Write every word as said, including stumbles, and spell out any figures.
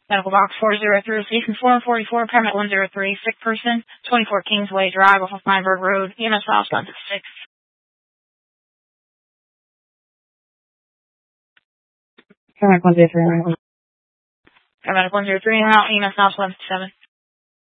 Medical box four zero three, station four forty-four, paramedic one zero three, sick person, twenty-four Kingsway Drive off of Feinberg Road, E M S files one six six. Paramedic one zero three, paramedic one zero three, out, E M S files one fifty-seven.